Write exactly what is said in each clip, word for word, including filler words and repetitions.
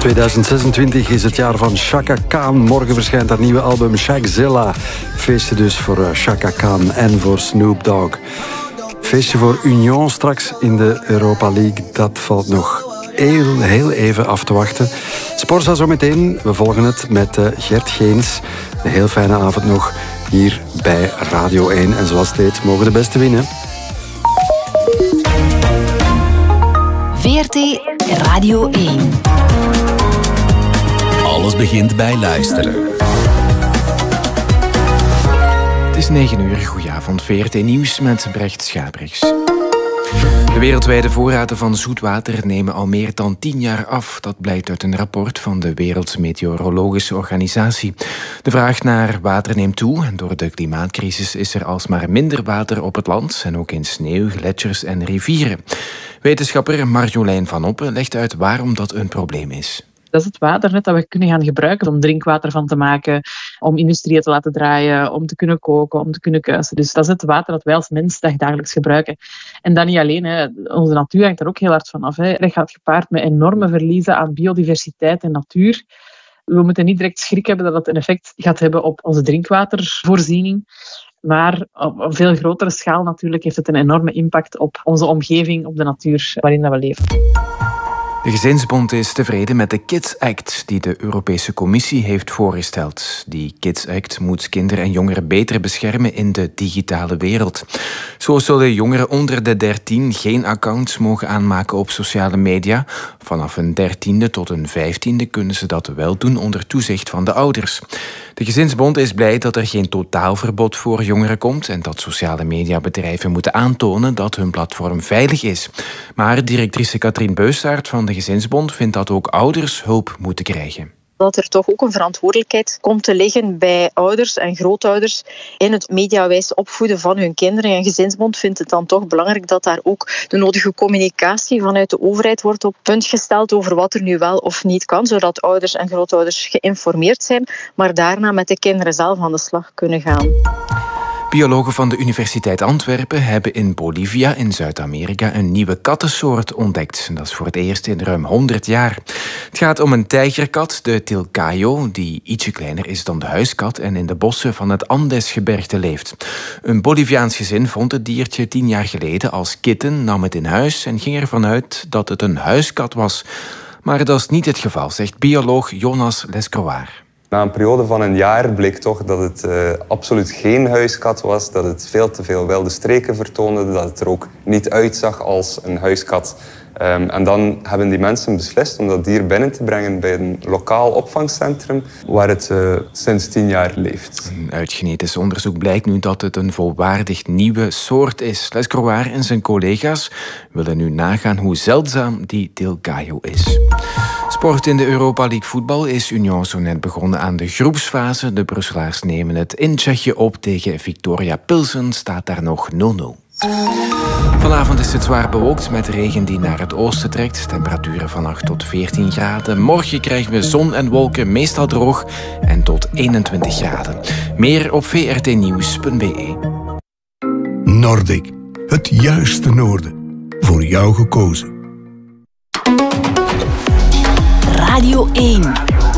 tweeduizend zesentwintig is het jaar van Chaka Khan. Morgen verschijnt haar nieuwe album Shakzilla. Feestje dus voor Chaka Khan en voor Snoop Dogg. Feestje voor Union straks in de Europa League. Dat valt nog heel, heel even af te wachten. Sporza zometeen. We volgen het met Gert Geens. Een heel fijne avond nog hier bij Radio één. En zoals steeds mogen de beste winnen. V R T Radio één. Alles begint bij luisteren. Het is negen uur. Goedenavond. V R T Nieuws met Brecht Schabrichs. De wereldwijde voorraden van zoetwater nemen al meer dan tien jaar af. Dat blijkt uit een rapport van de Wereldmeteorologische Organisatie. De vraag naar water neemt toe en door de klimaatcrisis is er alsmaar minder water op het land en ook in sneeuw, gletsjers en rivieren. Wetenschapper Marjolein van Oppen legt uit waarom dat een probleem is. Dat is het water net dat we kunnen gaan gebruiken om drinkwater van te maken, om industrieën te laten draaien, om te kunnen koken, om te kunnen kuisen. Dus dat is het water dat wij als mens dagelijks gebruiken. En dan niet alleen, hè. Onze natuur hangt er ook heel hard van af. Hè. Dat gaat gepaard met enorme verliezen aan biodiversiteit en natuur. We moeten niet direct schrik hebben dat het een effect gaat hebben op onze drinkwatervoorziening. Maar op een veel grotere schaal natuurlijk heeft het een enorme impact op onze omgeving, op de natuur waarin we leven. De Gezinsbond is tevreden met de Kids Act die de Europese Commissie heeft voorgesteld. Die Kids Act moet kinderen en jongeren beter beschermen in de digitale wereld. Zo zullen jongeren onder de dertien geen accounts mogen aanmaken op sociale media. Vanaf een dertiende tot een vijftiende kunnen ze dat wel doen onder toezicht van de ouders. De Gezinsbond is blij dat er geen totaalverbod voor jongeren komt en dat sociale mediabedrijven moeten aantonen dat hun platform veilig is. Maar directrice Katrien Beusaert van de Gezinsbond vindt dat ook ouders hulp moeten krijgen. Dat er toch ook een verantwoordelijkheid komt te liggen bij ouders en grootouders in het mediawijs opvoeden van hun kinderen. En Gezinsbond vindt het dan toch belangrijk dat daar ook de nodige communicatie vanuit de overheid wordt op punt gesteld over wat er nu wel of niet kan, zodat ouders en grootouders geïnformeerd zijn, maar daarna met de kinderen zelf aan de slag kunnen gaan. Biologen van de Universiteit Antwerpen hebben in Bolivia in Zuid-Amerika een nieuwe kattensoort ontdekt. Dat is voor het eerst in ruim honderd jaar. Het gaat om een tijgerkat, de Tilcayo, die ietsje kleiner is dan de huiskat en in de bossen van het Andesgebergte leeft. Een Boliviaans gezin vond het diertje tien jaar geleden als kitten, nam het in huis en ging ervan uit dat het een huiskat was. Maar dat is niet het geval, zegt bioloog Jonas Lescroar. Na een periode van een jaar bleek toch dat het uh, absoluut geen huiskat was. Dat het veel te veel wilde streken vertoonde. Dat het er ook niet uitzag als een huiskat. Um, en dan hebben die mensen beslist om dat dier binnen te brengen bij een lokaal opvangcentrum waar het uh, sinds tien jaar leeft. Uit genetisch onderzoek blijkt nu dat het een volwaardig nieuwe soort is. Lescroar en zijn collega's willen nu nagaan hoe zeldzaam die Tilcayo is. Sport in de Europa League voetbal is Union zo net begonnen aan de groepsfase. De Brusselaars nemen het in Tsjechië op tegen Viktoria Pilsen. Staat daar nog nul nul. Vanavond is het zwaar bewolkt met regen die naar het oosten trekt. Temperaturen van acht tot veertien graden. Morgen krijgen we zon en wolken, meestal droog en tot eenentwintig graden. Meer op v r t nieuws punt b e. Nordic, het juiste noorden. Voor jou gekozen. Radio één.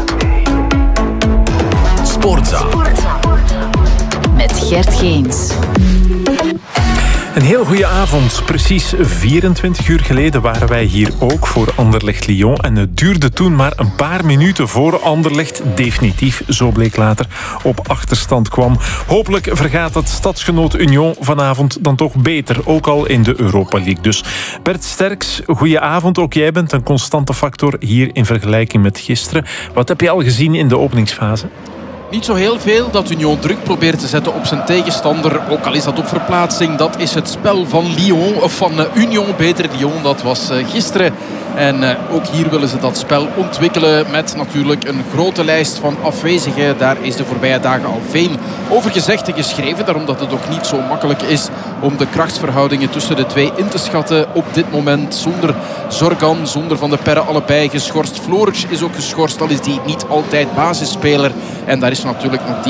Sportza. Met Gert Geens. Een heel goede avond. Precies vierentwintig uur geleden waren wij hier ook voor Anderlecht-Lyon. En het duurde toen maar een paar minuten voor Anderlecht definitief, zo bleek later, op achterstand kwam. Hopelijk vergaat het stadsgenoot Union vanavond dan toch beter, ook al in de Europa League. Dus Bert Sterks, goeie avond. Ook jij bent een constante factor hier in vergelijking met gisteren. Wat heb je al gezien in de openingsfase? Niet zo heel veel. Dat Union druk probeert te zetten op zijn tegenstander. Ook al is dat op verplaatsing. Dat is het spel van Lyon. Of van Union, beter Lyon. Dat was gisteren. En uh, ook hier willen ze dat spel ontwikkelen. Met natuurlijk een grote lijst van afwezigen. Daar is de voorbije dagen al veel over gezegd en geschreven. Daarom dat het ook niet zo makkelijk is om de krachtsverhoudingen tussen de twee in te schatten. Op dit moment zonder Zorgan, zonder Van der Perre, allebei geschorst. Floric is ook geschorst. Al is die niet altijd basisspeler. En daar is natuurlijk nog die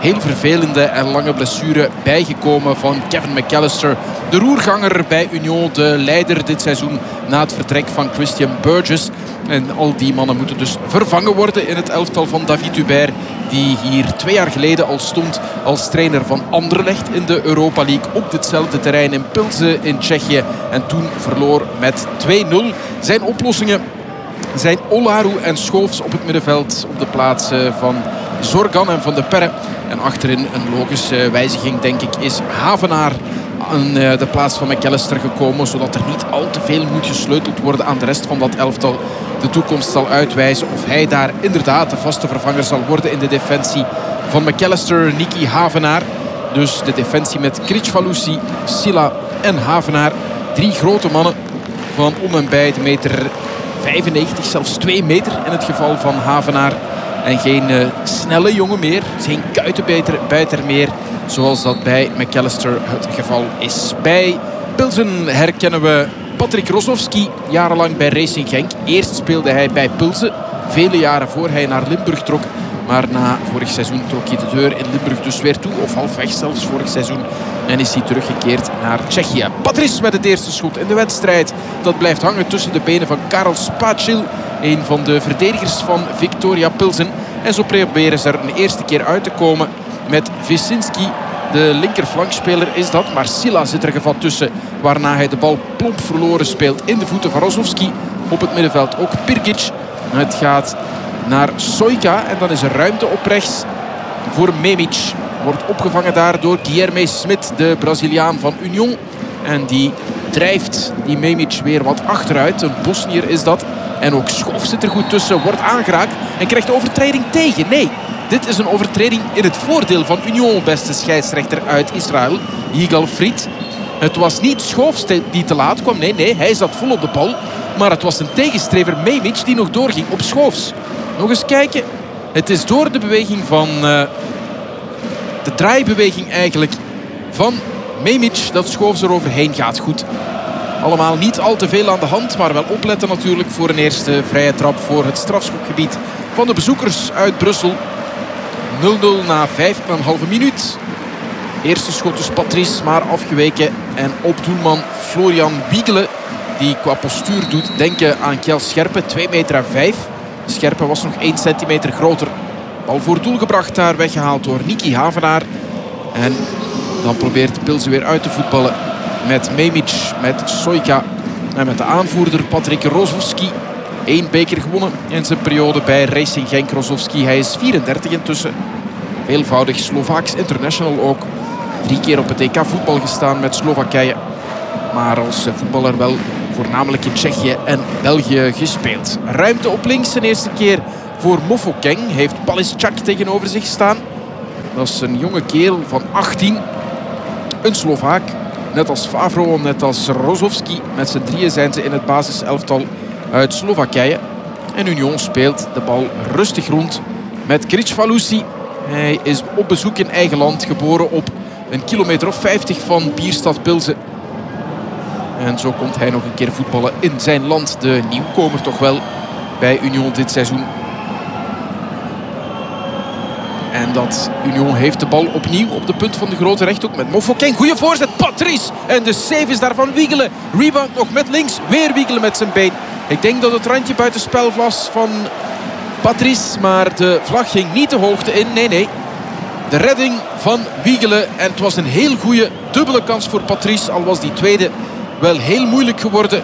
heel vervelende en lange blessure bijgekomen van Kevin McAllister. De roerganger bij Union, de leider dit seizoen na het vertrek van Christian Burgess. En al die mannen moeten dus vervangen worden in het elftal van David Hubert, die hier twee jaar geleden al stond als trainer van Anderlecht in de Europa League op ditzelfde terrein in Pilsen in Tsjechië. En toen verloor met twee nul. Zijn oplossingen zijn Olaru en Schoofs op het middenveld op de plaatsen van Zorgan en Van de Perre. En achterin een logische wijziging, denk ik, is Havenaar aan de plaats van McAllister gekomen, zodat er niet al te veel moet gesleuteld worden aan de rest van dat elftal. De toekomst zal uitwijzen of hij daar inderdaad de vaste vervanger zal worden in de defensie van McAllister, Niki Havenaar. Dus de defensie met Kricfalusi, Silla en Havenaar. Drie grote mannen van om en bij de meter vijfennegentig, zelfs twee meter in het geval van Havenaar. En geen uh, snelle jongen meer, geen kuitenbijter meer, zoals dat bij McAllister het geval is. Bij Pilsen herkennen we Patrick Rozovski, jarenlang bij Racing Genk. Eerst speelde hij bij Pilsen, vele jaren voor hij naar Limburg trok. Maar na vorig seizoen trok hij de deur in Limburg dus weer toe, of halfweg zelfs vorig seizoen. En is hij teruggekeerd naar Tsjechië. Patrice met het eerste schot in de wedstrijd. Dat blijft hangen tussen de benen van Karel Spacil, een van de verdedigers van Victoria Pilsen. En zo proberen ze er een eerste keer uit te komen met Wyszynski. De linkerflankspeler is dat, maar Silla zit er gevat tussen, waarna hij de bal plomp verloren speelt in de voeten van Rozovski. Op het middenveld ook Pirgic. Het gaat naar Soika en dan is er ruimte op rechts voor Memic. Wordt opgevangen daar door Guilherme Smit, de Braziliaan van Union. En die drijft die Memic weer wat achteruit. Een Bosnier is dat. En ook Schoof zit er goed tussen, wordt aangeraakt en krijgt de overtreding tegen. Nee, dit is een overtreding in het voordeel van Union, beste scheidsrechter uit Israël, Yigal Fried. Het was niet Schoofs die te laat kwam. Nee, nee, hij zat vol op de bal. Maar het was een tegenstrever, Memic, die nog doorging op Schoofs. Nog eens kijken. Het is door de beweging van... Uh, de draaibeweging eigenlijk van Memic dat Schoofs er overheen gaat. Goed. Allemaal niet al te veel aan de hand. Maar wel opletten natuurlijk voor een eerste vrije trap voor het strafschopgebied van de bezoekers uit Brussel. nul nul na vijf en een halve minuut. Eerste schot dus Patrice, maar afgeweken. En op doelman Florian Wiegele, die qua postuur doet denken aan Kjell Scherpe. twee meter vijf. Scherpe was nog één centimeter groter. Bal voor doel gebracht daar, weggehaald door Niki Havenaar. En dan probeert Pilsen weer uit te voetballen met Memic, met Soika en met de aanvoerder Patrick Rozovski. Eén beker gewonnen in zijn periode bij Racing Genk. Rozovski, hij is vierendertig intussen. Veelvoudig Slovaaks international ook. Drie keer op het E K voetbal gestaan met Slowakije. Maar als voetballer wel voornamelijk in Tsjechië en België gespeeld. Ruimte op links, een eerste keer voor Mofokeng. Heeft Palischak tegenover zich staan. Dat is een jonge kerel van achttien. Een Slovaak. Net als Favro, net als Rozovski. Met z'n drieën zijn ze in het basiselftal uit Slowakije. En Union speelt de bal rustig rond met Kricfalusi. Hij is op bezoek in eigen land, geboren op een kilometer of vijftig van Bierstad Pilsen. En zo komt hij nog een keer voetballen in zijn land. De nieuwkomer toch wel bij Union dit seizoen. En dat Union heeft de bal opnieuw op de punt van de grote rechthoek met Mofokeng. Goeie voorzet, Patrice. En de save is daar van Wiegele. Rebound nog met links. Weer Wiegele met zijn been. Ik denk dat het randje buitenspel was van Patrice. Maar de vlag ging niet de hoogte in. Nee, nee. De redding van Wiegele. En het was een heel goede dubbele kans voor Patrice. Al was die tweede wel heel moeilijk geworden.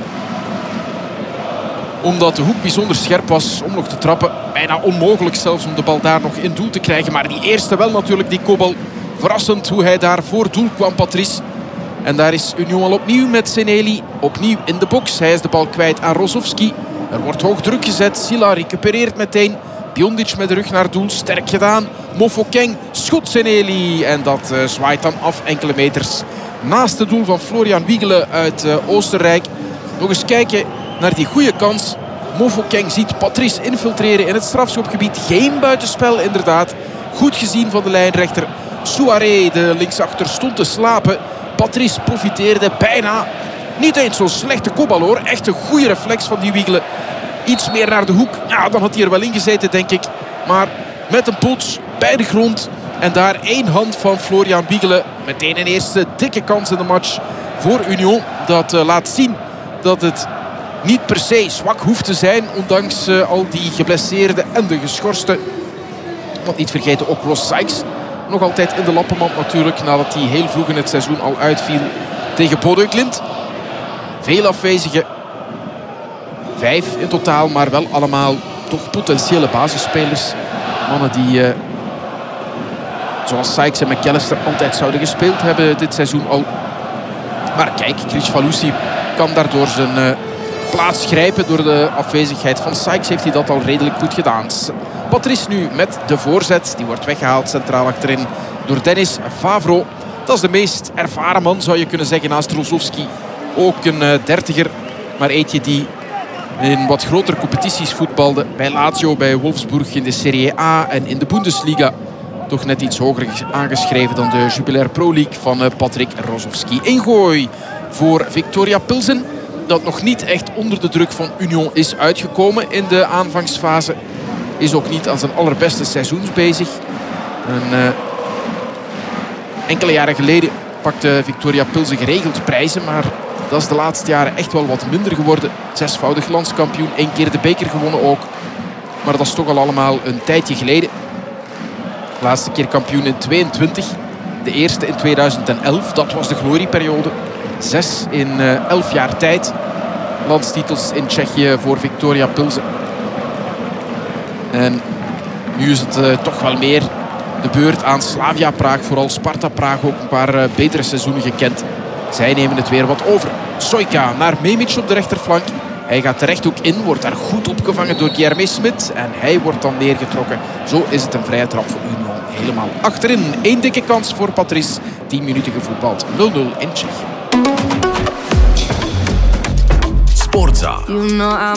Omdat de hoek bijzonder scherp was om nog te trappen. Bijna onmogelijk zelfs om de bal daar nog in doel te krijgen. Maar die eerste wel natuurlijk, die kopbal. Verrassend hoe hij daar voor doel kwam, Patrice. En daar is Union al opnieuw met Seneli. Opnieuw in de box. Hij is de bal kwijt aan Rozovski. Er wordt hoog druk gezet. Silla recupereert meteen. Piondic met de rug naar doel. Sterk gedaan. Mofokeng schot Seneli. En dat uh, zwaait dan af enkele meters naast het doel van Florian Wiegele uit uh, Oostenrijk. Nog eens kijken naar die goede kans. Mofokeng ziet Patrice infiltreren in het strafschopgebied. Geen buitenspel inderdaad. Goed gezien van de lijnrechter. Souaré, de linksachter, stond te slapen. Patrice profiteerde bijna. Niet eens zo'n slechte kopbal hoor. Echt een goede reflex van die Wiegele. Iets meer naar de hoek. Ja, dan had hij er wel in gezeten denk ik. Maar met een pots bij de grond En daar één hand van Florian Wiegelen. Meteen een eerste dikke kans in de match voor Union. Dat uh, laat zien dat het niet per se zwak hoeft te zijn. Ondanks uh, al die geblesseerden en de geschorsten. Want niet vergeten ook Ross Sykes. Nog altijd in de lappenmand natuurlijk. Nadat hij heel vroeg in het seizoen al uitviel tegen Bodø Glimt. Veel afwezigen. Vijf in totaal, maar wel allemaal toch potentiële basisspelers. Mannen die, uh, zoals Sykes en McAllister, altijd zouden gespeeld hebben dit seizoen al. Maar kijk, Kricfalusi kan daardoor zijn uh, plaats grijpen. Door de afwezigheid van Sykes heeft hij dat al redelijk goed gedaan. Patrice nu met de voorzet. Die wordt weggehaald centraal achterin door Dennis Favro. Dat is de meest ervaren man, zou je kunnen zeggen, naast Rozovski. Ook een uh, dertiger, maar eentje die in wat grotere competities voetbalde. Bij Lazio, bij Wolfsburg in de Serie A en in de Bundesliga. Toch net iets hoger aangeschreven dan de Jubilair Pro League van uh, Patrick Rozovski. Ingooi voor Viktoria Pilsen. Dat nog niet echt onder de druk van Union is uitgekomen in de aanvangsfase. Is ook niet aan zijn allerbeste seizoens bezig. En, uh, enkele jaren geleden pakte Viktoria Pilsen geregeld prijzen. Maar dat is de laatste jaren echt wel wat minder geworden. Zesvoudig landskampioen, één keer de beker gewonnen ook. Maar dat is toch al allemaal een tijdje geleden. De laatste keer kampioen in tweeëntwintig. De eerste in tweeduizend elf. Dat was de glorieperiode. Zes in uh, elf jaar tijd. Landstitels in Tsjechië voor Viktoria Pilsen. En nu is het uh, toch wel meer de beurt aan Slavia Praag. Vooral Sparta Praag ook een paar uh, betere seizoenen gekend. Zij nemen het weer wat over. Sojka naar Memic op de rechterflank. Hij gaat terecht ook in. Wordt daar goed opgevangen door Guilherme Smit. En hij wordt dan neergetrokken. Zo is het een vrije trap voor Union. Helemaal achterin. Eén dikke kans voor Patrice. tien minuten gevoetbald. nul nul in Tsjechië. Sportza.